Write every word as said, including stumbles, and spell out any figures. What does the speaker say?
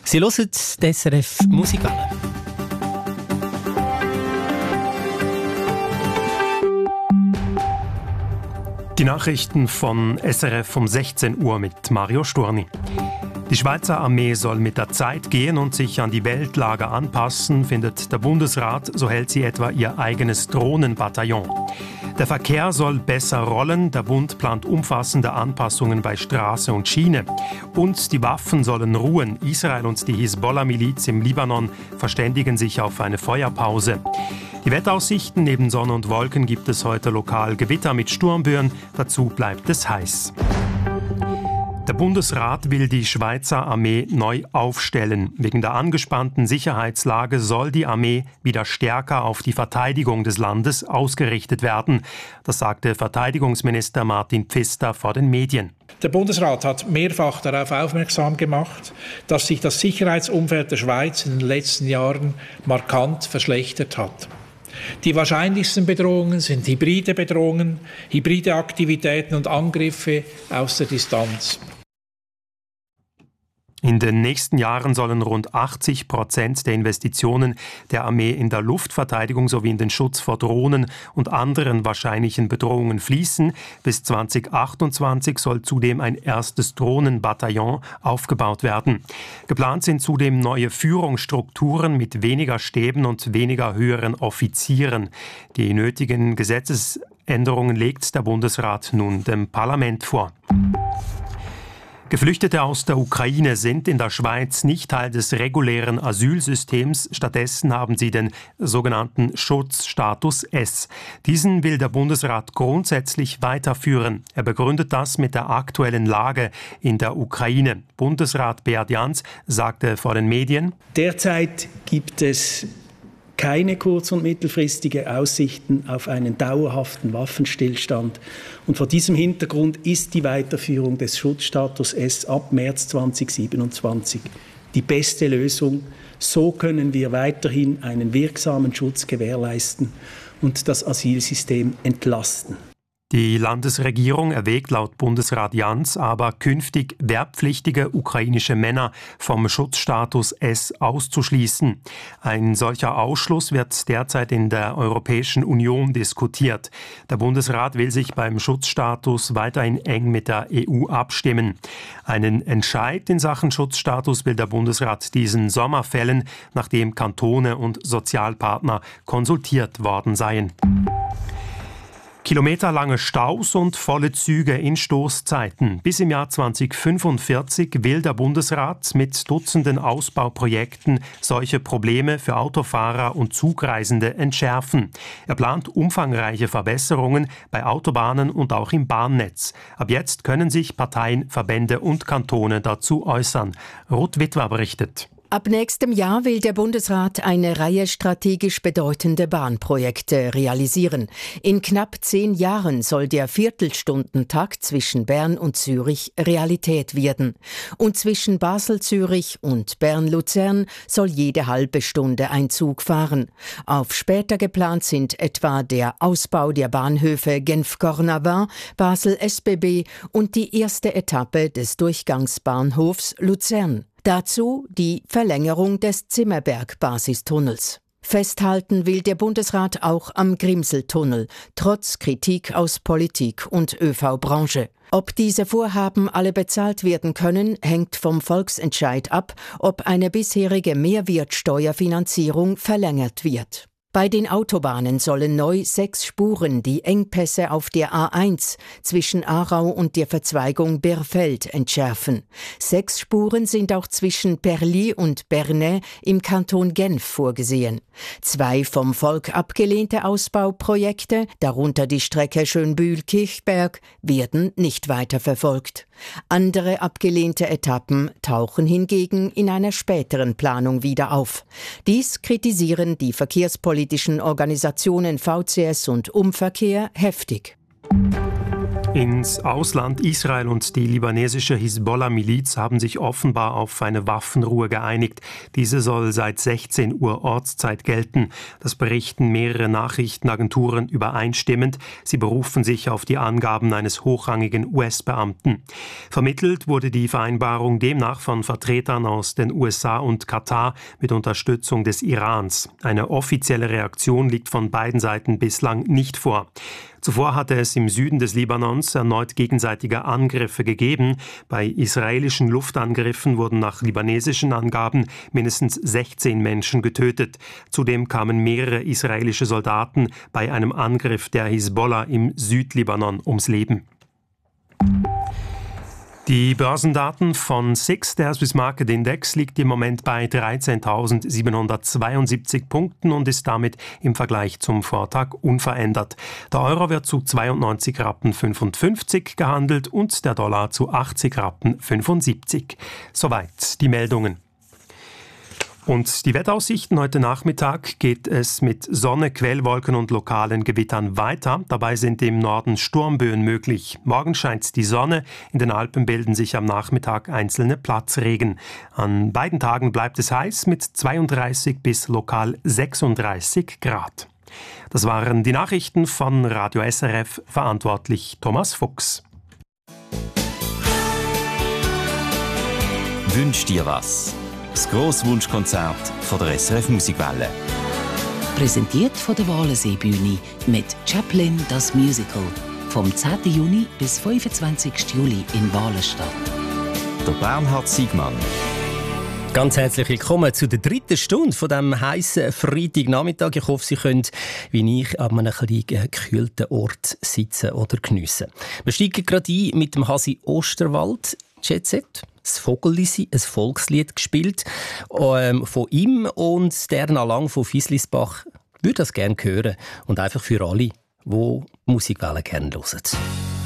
Sie hören die S R F Musikhalle. Die Nachrichten von S R F um sechzehn Uhr mit Mario Storni. Die Schweizer Armee soll mit der Zeit gehen und sich an die Weltlage anpassen, findet der Bundesrat, so hält sie etwa ihr eigenes Drohnenbataillon. Der Verkehr soll besser rollen, der Bund plant umfassende Anpassungen bei Straße und Schiene. Und die Waffen sollen ruhen. Israel und die Hisbollah-Miliz im Libanon verständigen sich auf eine Feuerpause. Die Wetteraussichten: neben Sonne und Wolken gibt es heute lokal Gewitter mit Sturmböen, dazu bleibt es heiß. Der Bundesrat will die Schweizer Armee neu aufstellen. Wegen der angespannten Sicherheitslage soll die Armee wieder stärker auf die Verteidigung des Landes ausgerichtet werden. Das sagte Verteidigungsminister Martin Pfister vor den Medien. Der Bundesrat hat mehrfach darauf aufmerksam gemacht, dass sich das Sicherheitsumfeld der Schweiz in den letzten Jahren markant verschlechtert hat. Die wahrscheinlichsten Bedrohungen sind hybride Bedrohungen, hybride Aktivitäten und Angriffe aus der Distanz. In den nächsten Jahren sollen rund achtzig Prozent der Investitionen der Armee in der Luftverteidigung sowie in den Schutz vor Drohnen und anderen wahrscheinlichen Bedrohungen fließen. Bis zwanzig achtundzwanzig soll zudem ein erstes Drohnenbataillon aufgebaut werden. Geplant sind zudem neue Führungsstrukturen mit weniger Stäben und weniger höheren Offizieren. Die nötigen Gesetzesänderungen legt der Bundesrat nun dem Parlament vor. Geflüchtete aus der Ukraine sind in der Schweiz nicht Teil des regulären Asylsystems. Stattdessen haben sie den sogenannten Schutzstatus S. Diesen will der Bundesrat grundsätzlich weiterführen. Er begründet das mit der aktuellen Lage in der Ukraine. Bundesrat Beat Jans sagte vor den Medien: Derzeit gibt es keine kurz- und mittelfristige Aussichten auf einen dauerhaften Waffenstillstand. Und vor diesem Hintergrund ist die Weiterführung des Schutzstatus S ab März zweitausendsiebenundzwanzig die beste Lösung. So können wir weiterhin einen wirksamen Schutz gewährleisten und das Asylsystem entlasten. Die Landesregierung erwägt laut Bundesrat Jans aber künftig wehrpflichtige ukrainische Männer vom Schutzstatus S auszuschließen. Ein solcher Ausschluss wird derzeit in der Europäischen Union diskutiert. Der Bundesrat will sich beim Schutzstatus weiterhin eng mit der E U abstimmen. Einen Entscheid in Sachen Schutzstatus will der Bundesrat diesen Sommer fällen, nachdem Kantone und Sozialpartner konsultiert worden seien. Kilometerlange Staus und volle Züge in Stoßzeiten. Bis im Jahr zweitausendfünfundvierzig will der Bundesrat mit Dutzenden Ausbauprojekten solche Probleme für Autofahrer und Zugreisende entschärfen. Er plant umfangreiche Verbesserungen bei Autobahnen und auch im Bahnnetz. Ab jetzt können sich Parteien, Verbände und Kantone dazu äußern. Ruth Witwer berichtet. Ab nächstem Jahr will der Bundesrat eine Reihe strategisch bedeutende Bahnprojekte realisieren. In knapp zehn Jahren soll der Viertelstundentakt zwischen Bern und Zürich Realität werden. Und zwischen Basel-Zürich und Bern-Luzern soll jede halbe Stunde ein Zug fahren. Auf später geplant sind etwa der Ausbau der Bahnhöfe Genf-Cornavin, Basel-S B B und die erste Etappe des Durchgangsbahnhofs Luzern. Dazu die Verlängerung des Zimmerberg-Basistunnels. Festhalten will der Bundesrat auch am Grimseltunnel, trotz Kritik aus Politik und Ö V-Branche. Ob diese Vorhaben alle bezahlt werden können, hängt vom Volksentscheid ab, ob eine bisherige Mehrwertsteuerfinanzierung verlängert wird. Bei den Autobahnen sollen neu sechs Spuren die Engpässe auf der A eins zwischen Aarau und der Verzweigung Berfeld entschärfen. Sechs Spuren sind auch zwischen Perlis und Bernay im Kanton Genf vorgesehen. Zwei vom Volk abgelehnte Ausbauprojekte, darunter die Strecke Schönbühl-Kirchberg, werden nicht weiterverfolgt. Andere abgelehnte Etappen tauchen hingegen in einer späteren Planung wieder auf. Dies kritisieren die verkehrspolitischen Organisationen V C S und Umverkehr heftig. Ins Ausland. Israel und die libanesische Hisbollah-Miliz haben sich offenbar auf eine Waffenruhe geeinigt. Diese soll seit sechzehn Uhr Ortszeit gelten. Das berichten mehrere Nachrichtenagenturen übereinstimmend. Sie berufen sich auf die Angaben eines hochrangigen U S-Beamten. Vermittelt wurde die Vereinbarung demnach von Vertretern aus den U S A und Katar mit Unterstützung des Irans. Eine offizielle Reaktion liegt von beiden Seiten bislang nicht vor. Zuvor hatte es im Süden des Libanons erneut gegenseitige Angriffe gegeben. Bei israelischen Luftangriffen wurden nach libanesischen Angaben mindestens sechzehn Menschen getötet. Zudem kamen mehrere israelische Soldaten bei einem Angriff der Hisbollah im Südlibanon ums Leben. Die Börsendaten von S I X, der Swiss Market Index, liegt im Moment bei dreizehntausendsiebenhundertzweiundsiebzig Punkten und ist damit im Vergleich zum Vortag unverändert. Der Euro wird zu zweiundneunzig Rappen fünfundfünfzig gehandelt und der Dollar zu achtzig Rappen fünfundsiebzig. Soweit die Meldungen. Und die Wetteraussichten heute Nachmittag geht es mit Sonne, Quellwolken und lokalen Gewittern weiter. Dabei sind im Norden Sturmböen möglich. Morgen scheint die Sonne. In den Alpen bilden sich am Nachmittag einzelne Platzregen. An beiden Tagen bleibt es heiß mit zweiunddreißig bis lokal sechsunddreißig Grad. Das waren die Nachrichten von Radio S R F, verantwortlich Thomas Fuchs. Wünsch dir was? Das grosse Wunschkonzert von der S R F Musikwelle. Präsentiert von der Walensee-Bühne mit Chaplin das Musical. Vom zehnten Juni bis fünfundzwanzigsten Juli in Walenstadt. Der Bernhard Siegmann. Ganz herzlich willkommen zu der dritten Stunde von diesem heissen Freitagnachmittag. Ich hoffe, Sie können, wie ich, an einem kleinen gekühlten Ort sitzen oder geniessen. Wir steigen gerade ein mit dem Hasi Osterwald. Jet Set. Das Vogelisi, ein Volkslied gespielt ähm, von ihm und der Lang von Fieslisbach. Ich würde das gerne hören und einfach für alle, die Musikwelle gerne hören.